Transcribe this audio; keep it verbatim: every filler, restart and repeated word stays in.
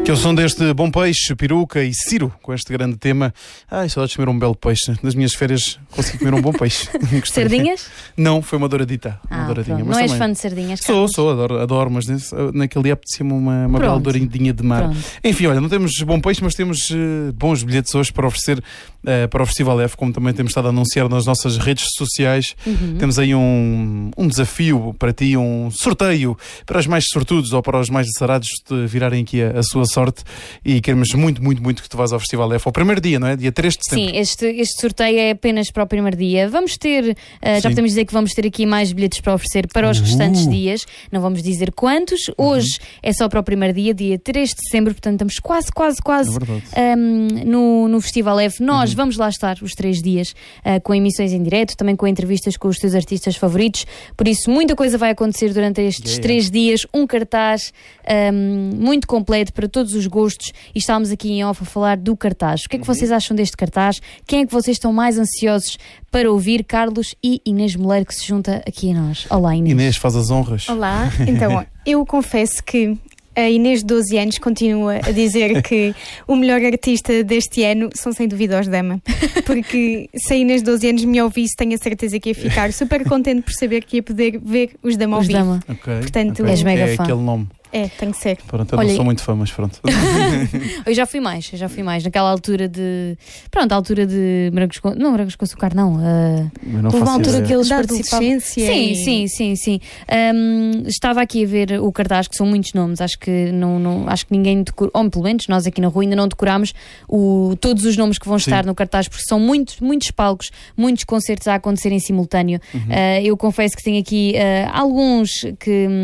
Que é o som deste Bom Peixe, Peruca e Ciro, com este grande tema. Ai, só de comer um belo peixe. Nas minhas férias consegui comer um bom peixe. Sardinhas? Não, foi uma douradita. Uma Ah, douradinha. não és fã de sardinhas? Sou, Carlos? sou, adoro, adoro mas nesse, naquele dia apetecia-me uma, uma bela douradinha de mar. Pronto. Enfim, olha, não temos bom peixe, mas temos uh, bons bilhetes hoje para oferecer uh, para o Festival F, como também temos estado a anunciar nas nossas redes sociais. Uhum. Temos aí um, um desafio para ti, um sorteio para os mais sortudos ou para os mais açarados de virarem aqui a, a sua sorte, e queremos muito, muito, muito que tu vás ao Festival F ao primeiro dia, não é? Dia três de setembro. Sim, este, este sorteio é apenas para o primeiro dia. Vamos ter, uh, já podemos dizer que vamos ter aqui mais bilhetes para oferecer para os uh. restantes dias. Não vamos dizer quantos. Hoje uhum. é só para o primeiro dia, dia três de setembro, portanto estamos quase, quase, quase é um, no, no Festival F. Nós uhum. vamos lá estar os três dias uh, com emissões em direto, também com entrevistas com os teus artistas favoritos. Por isso, muita coisa vai acontecer durante estes yeah, três yeah. dias. Um cartaz um, muito completo para todos os gostos, e estávamos aqui em off a falar do cartaz. O que é que uhum. vocês acham deste cartaz? Quem é que vocês estão mais ansiosos para ouvir? Carlos e Inês Moleiro, que se junta aqui a nós. Olá, Inês. Inês, faz as honras. Olá. Então, eu confesso que a Inês de doze anos continua a dizer que o melhor artista deste ano são sem dúvida os Dama, porque se a Inês de doze anos me ouvisse, tenho a certeza que ia ficar super contente por saber que ia poder ver os Dama ao os vivo. Dama. Okay, Portanto, okay. és mega é fã. Aquele nome. É, tem que ser. Pronto, eu Olha, não sou muito fã, mas pronto. eu já fui mais, eu já fui mais. Naquela altura de... Pronto, a altura de morangos com... Não, morangos com açúcar, não. Uh, não houve uma altura ideia. que eles da participavam. adolescência. Sim, e... sim, sim, sim. Um, estava aqui a ver o cartaz, que são muitos nomes. Acho que, não, não, acho que ninguém decorou, ou pelo menos nós aqui na rua ainda não decorámos o, todos os nomes que vão estar sim. no cartaz, porque são muitos, muitos palcos, muitos concertos a acontecer em simultâneo. Uhum. Uh, eu confesso que tenho aqui uh, alguns que...